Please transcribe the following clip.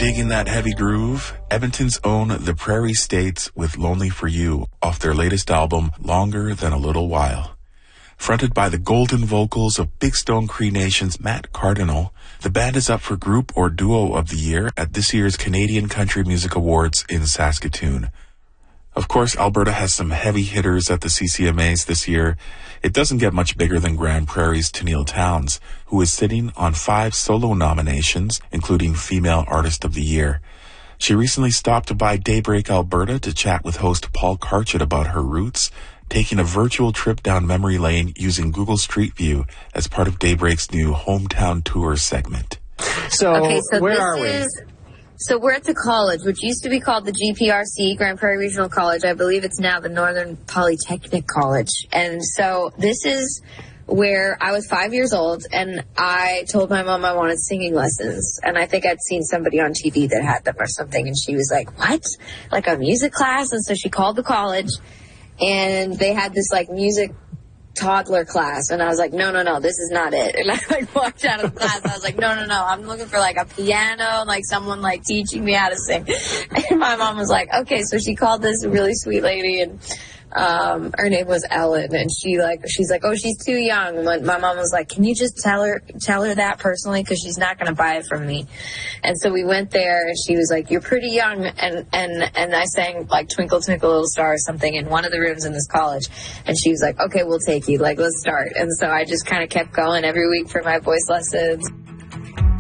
Digging that heavy groove? Edmonton's own The Prairie States with Lonely for You off their latest album, Longer Than a Little While. Fronted by the golden vocals of Big Stone Cree Nation's Matt Cardinal, the band is up for Group or Duo of the Year at this year's Canadian Country Music Awards in Saskatoon. Of course, Alberta has some heavy hitters at the CCMAs this year. It doesn't get much bigger than Grand Prairie's Tennille Towns, who is sitting on 5 solo nominations, including Female Artist of the Year. She recently stopped by Daybreak Alberta to chat with host Paul Karchett about her roots, taking a virtual trip down memory lane using Google Street View as part of Daybreak's new Hometown Tour segment. So where are we? So we're at the college, which used to be called the GPRC, Grand Prairie Regional College. I believe it's now the Northern Polytechnic College. And so this is where I was 5 years old, and I told my mom I wanted singing lessons. And I think I'd seen somebody on TV that had them or something, and she was like, what? Like a music class? And so she called the college, and they had this, like, music toddler class, and I was like, no, this is not it. And I like walked out of the class. I was like, no, I'm looking for like a piano, like someone like teaching me how to sing. And my mom was like, okay. So she called this really sweet lady, and her name was Ellen, and she's like, oh, she's too young. And my mom was like, can you just tell her that personally, because she's not going to buy it from me. And so we went there, and she was like, you're pretty young, and I sang like Twinkle Twinkle Little Star or something in one of the rooms in this college, and she was like, okay, we'll take you, like, let's start. And so I just kind of kept going every week for my voice lessons.